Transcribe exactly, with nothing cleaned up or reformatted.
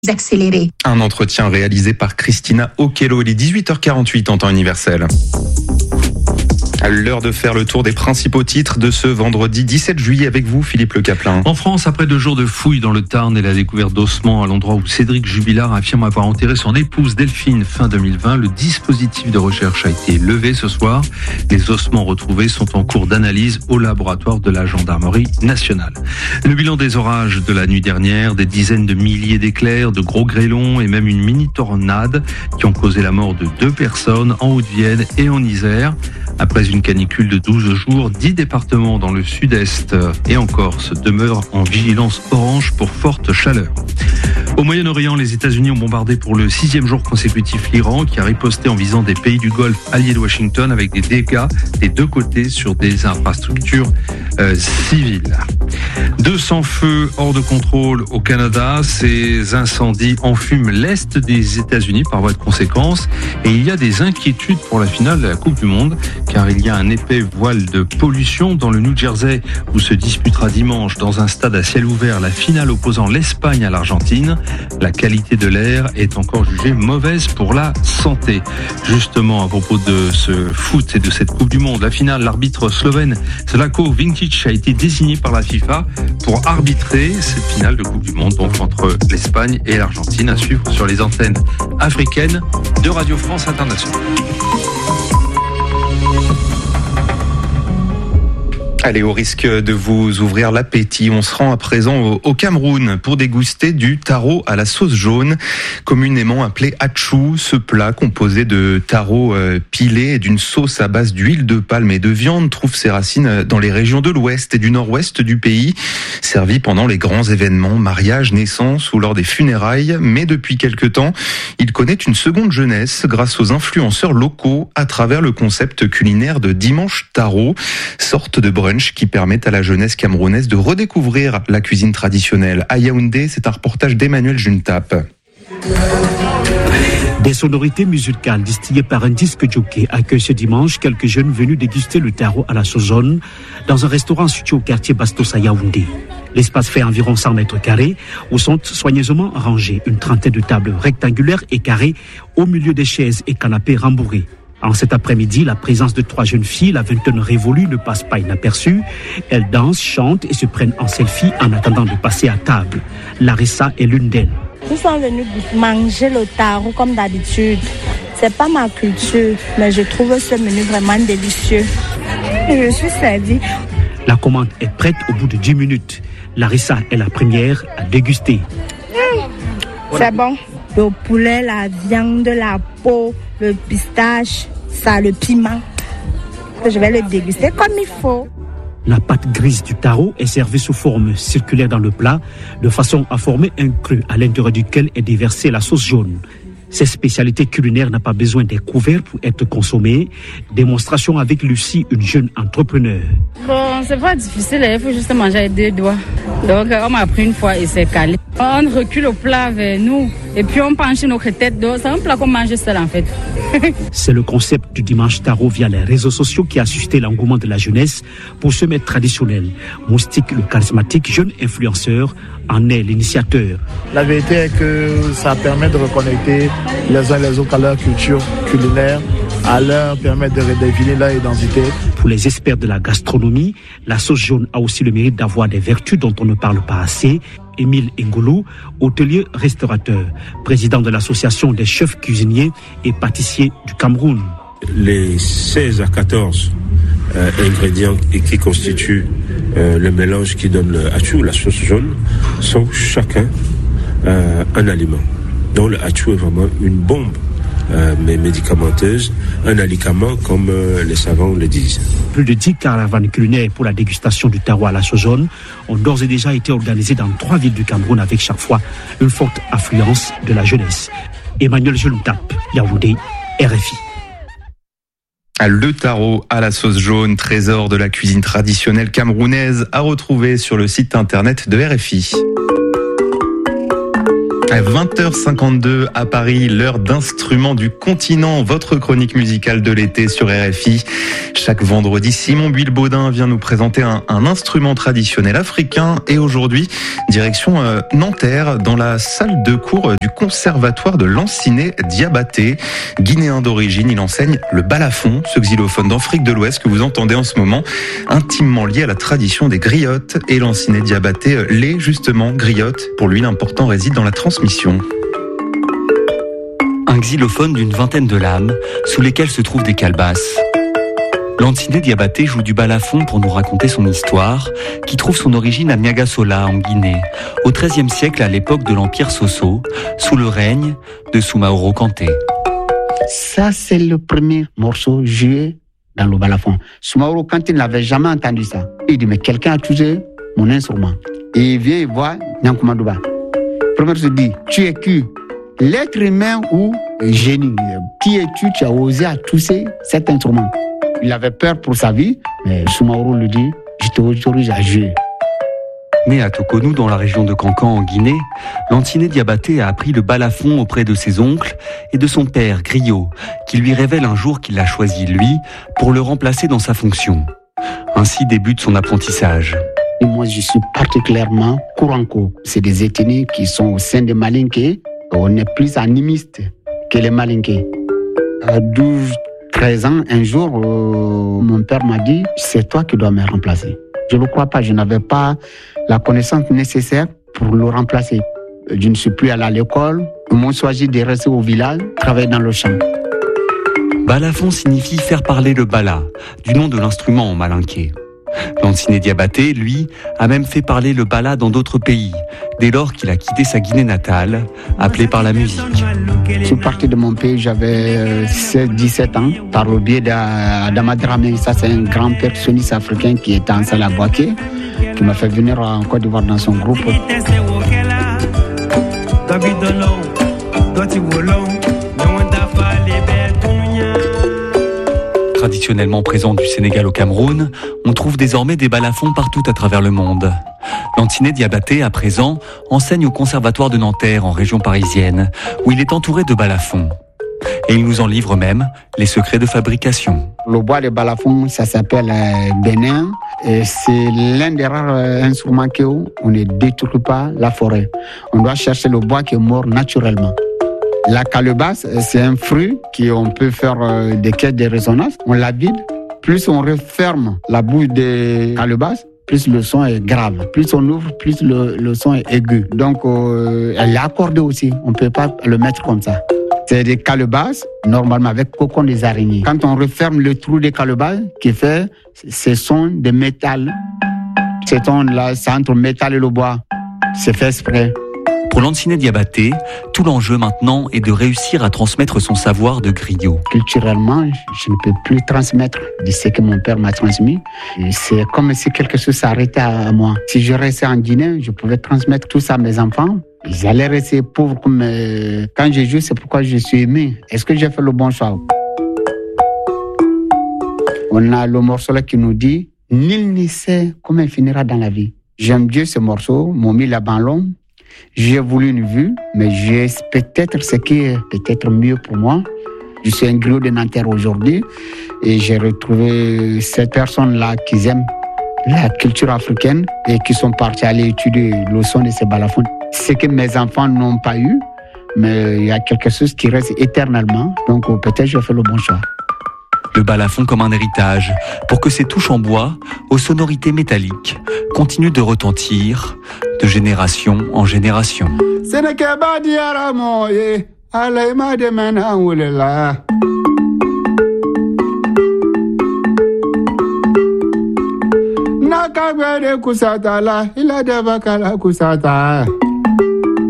accéléré. Un entretien réalisé par Christina Okello. Il est dix-huit heures quarante-huit en temps universel. À l'heure de faire le tour des principaux titres de ce vendredi dix-sept juillet avec vous, Philippe Le Caplin. En France, après deux jours de fouilles dans le Tarn et la découverte d'ossements à l'endroit où Cédric Jubilard affirme avoir enterré son épouse Delphine fin deux mille vingt, le dispositif de recherche a été levé ce soir. Les ossements retrouvés sont en cours d'analyse au laboratoire de la gendarmerie nationale. Le bilan des orages de la nuit dernière, des dizaines de milliers d'éclairs, de gros grêlons et même une mini-tornade qui ont causé la mort de deux personnes en Haute-Vienne et en Isère. Après une canicule de douze jours, dix départements dans le sud-est et en Corse demeurent en vigilance orange pour forte chaleur. Au Moyen-Orient, les États-Unis ont bombardé pour le sixième jour consécutif l'Iran, qui a riposté en visant des pays du Golfe alliés de Washington avec des dégâts des deux côtés sur des infrastructures euh, civiles. deux cents feux hors de contrôle au Canada. Ces incendies enfument l'est des États-Unis par voie de conséquence. Et il y a des inquiétudes pour la finale de la Coupe du Monde, car il y a un épais voile de pollution dans le New Jersey, où se disputera dimanche dans un stade à ciel ouvert la finale opposant l'Espagne à l'Argentine. La qualité de l'air est encore jugée mauvaise pour la santé. Justement, à propos de ce foot et de cette Coupe du Monde, la finale, l'arbitre slovène Zlatko Vinkic a été désigné par la FIFA pour arbitrer cette finale de Coupe du Monde, donc entre l'Espagne et l'Argentine, à suivre sur les antennes africaines de Radio France Internationale. Allez, au risque de vous ouvrir l'appétit, on se rend à présent au Cameroun pour déguster du taro à la sauce jaune, communément appelé achou. Ce plat composé de taro pilé et d'une sauce à base d'huile de palme et de viande trouve ses racines dans les régions de l'ouest et du nord-ouest du pays, servi pendant les grands événements, mariages, naissances ou lors des funérailles. Mais depuis quelque temps, il connaît une seconde jeunesse grâce aux influenceurs locaux à travers le concept culinaire de Dimanche Taro, sorte de brunch qui permettent à la jeunesse camerounaise de redécouvrir la cuisine traditionnelle. À Yaoundé, c'est un reportage d'Emmanuel Juntap. Des sonorités musicales distillées par un disque jockey accueillent ce dimanche quelques jeunes venus déguster le taro à la sauce jaune dans un restaurant situé au quartier Bastos à Yaoundé. L'espace fait environ cent mètres carrés où sont soigneusement rangées une trentaine de tables rectangulaires et carrées au milieu des chaises et canapés rembourrés. En cet après-midi, la présence de trois jeunes filles, la vingtaine révolue, ne passe pas inaperçue. Elles dansent, chantent et se prennent en selfie en attendant de passer à table. Larissa est l'une d'elles. Nous sommes venus manger le taro comme d'habitude. C'est pas ma culture, mais je trouve ce menu vraiment délicieux. Je suis servie. La commande est prête au bout de dix minutes. Larissa est la première à déguster. Mmh, c'est bon. Le poulet, la viande, la peau, le pistache, ça, le piment. Je vais le déguster comme il faut. La pâte grise du taro est servie sous forme circulaire dans le plat, de façon à former un creux à l'intérieur duquel est déversée la sauce jaune. Cette spécialité culinaire n'a pas besoin des couverts pour être consommée. Démonstration avec Lucie, une jeune entrepreneur. Bon, c'est pas difficile, il faut juste manger avec deux doigts. Donc, on m'a appris une fois et c'est calé. On recule au plat vers nous et puis on penche notre tête. Donc, c'est un plat qu'on mange seul en fait. C'est le concept du Dimanche Taro via les réseaux sociaux qui a suscité l'engouement de la jeunesse pour ce mets traditionnel. Moustique, le charismatique jeune influenceur, en est l'initiateur. La vérité est que ça permet de reconnecter les uns les autres à leur culture culinaire, à leur permettre de redéfinir leur identité. Pour les experts de la gastronomie, la sauce jaune a aussi le mérite d'avoir des vertus dont on ne parle pas assez. Émile Ngolo, hôtelier restaurateur, président de l'association des chefs cuisiniers et pâtissiers du Cameroun. Les seize à quatorze euh, ingrédients qui constituent euh, le mélange qui donne le achou, la sauce jaune, sont chacun euh, un aliment. Donc le achou est vraiment une bombe euh, mais médicamenteuse, un alicament comme euh, les savants le disent. Plus de dix caravanes culinaires pour la dégustation du taro à la sauce jaune ont d'ores et déjà été organisées dans trois villes du Cameroun avec chaque fois une forte affluence de la jeunesse. Emmanuel Juntap, Yaoundé, R F I. Le taro à la sauce jaune, trésor de la cuisine traditionnelle camerounaise, à retrouver sur le site internet de R F I. À vingt heures cinquante-deux à Paris, l'heure d'instruments du continent, votre chronique musicale de l'été sur R F I. Chaque vendredi, Simon Buil-Baudin vient nous présenter un, un instrument traditionnel africain. Et aujourd'hui, direction euh, Nanterre, dans la salle de cours du conservatoire de Lanciné Diabaté. Guinéen d'origine, il enseigne le balafon, ce xylophone d'Afrique de l'Ouest que vous entendez en ce moment, intimement lié à la tradition des griottes. Et Lanciné Diabaté l'est justement griotte. Pour lui, l'important réside dans la transmission. Un xylophone d'une vingtaine de lames, sous lesquelles se trouvent des calebasses. Lanciné Diabaté joue du balafon pour nous raconter son histoire, qui trouve son origine à Niagasola, en Guinée, au treizième siècle, à l'époque de l'Empire Soso, sous le règne de Soumaoro Kanté. Ça, c'est le premier morceau joué dans le balafon. Soumaoro Kanté n'avait jamais entendu ça. Il dit, mais quelqu'un a touché mon instrument. Et il vient et voit Nyankouma Douba. Premier se dit, tu es qui? L'être humain ou génie? Qui es-tu? Tu as osé à toucher cet instrument. Il avait peur pour sa vie, mais Soumaoro lui dit, je t'autorise à jouer. Né à Tokonou, dans la région de Kankan, en Guinée, Lanciné Diabaté a appris le balafon auprès de ses oncles et de son père, Griot, qui lui révèle un jour qu'il l'a choisi, lui, pour le remplacer dans sa fonction. Ainsi débute son apprentissage. Moi, je suis particulièrement Kouranko. C'est des ethnies qui sont au sein des Malinké. On est plus animiste que les Malinké. À douze, treize ans, un jour, euh, mon père m'a dit, c'est toi qui dois me remplacer. Je ne le crois pas, je n'avais pas la connaissance nécessaire pour le remplacer. Je ne suis plus allé à l'école. Ils m'ont choisi de rester au village, travailler dans le champ. Balafon signifie faire parler le bala, du nom de l'instrument en malinké. Lanciné Diabaté, lui, a même fait parler le bala dans d'autres pays, dès lors qu'il a quitté sa Guinée natale, appelée par la musique. Je suis parti de mon pays, j'avais seize dix-sept ans, par le biais d'Adama Dramé. Ça, c'est un grand percussionniste africain qui était en salle à Boaké, qui m'a fait venir en Côte d'Ivoire dans son groupe. Traditionnellement présent du Sénégal au Cameroun, on trouve désormais des balafons partout à travers le monde. Lanciné Diabaté, à présent, enseigne au conservatoire de Nanterre, en région parisienne, où il est entouré de balafons. Et il nous en livre même les secrets de fabrication. Le bois de balafon, ça s'appelle euh, Bénin. Et c'est l'un des rares euh, instruments qu'on ne détruit pas la forêt. On doit chercher le bois qui est mort naturellement. La calebasse, c'est un fruit qu'on peut faire euh, des caisses de résonance. On la vide. Plus on referme la bouche des calebasses, plus le son est grave. Plus on ouvre, plus le, le son est aigu. Donc, euh, elle est accordée aussi. On ne peut pas le mettre comme ça. C'est des calebasses, normalement avec cocon des araignées. Quand on referme le trou des calebasses, qui fait ce son de métal. Ce son-là, c'est entre le métal et le bois. C'est fait exprès. Pour Lanciné Diabaté, tout l'enjeu maintenant est de réussir à transmettre son savoir de griot. Culturellement, je ne peux plus transmettre de ce que mon père m'a transmis. Et c'est comme si quelque chose s'arrêtait à moi. Si je restais en Guinée, je pouvais transmettre tout ça à mes enfants. Ils allaient rester pauvres comme... Euh, quand je joue, c'est pourquoi je suis aimé. Est-ce que j'ai fait le bon choix? On a le morceau là qui nous dit « Nul ne sait comment il finira dans la vie ». J'aime bien ce morceau, mon mis la banlon. J'ai voulu une vue, mais j'ai peut-être ce qui est peut-être mieux pour moi. Je suis un griot de Nanterre aujourd'hui et j'ai retrouvé ces personnes-là qui aiment la culture africaine et qui sont partis aller étudier le son de ces balafons. Ce que mes enfants n'ont pas eu, mais il y a quelque chose qui reste éternellement. Donc peut-être j'ai fait le bon choix. Le balafon comme un héritage, pour que ces touches en bois, aux sonorités métalliques, continuent de retentir de génération en génération. Nakagwede kusatala, ila deva kala kusata.